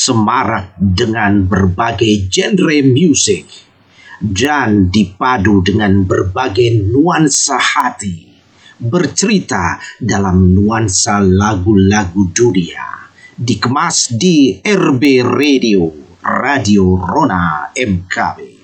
semarak dengan berbagai genre musik dan dipadu dengan berbagai nuansa hati, bercerita dalam nuansa lagu-lagu dunia, dikemas di RB Radio, Radio Rona MKB.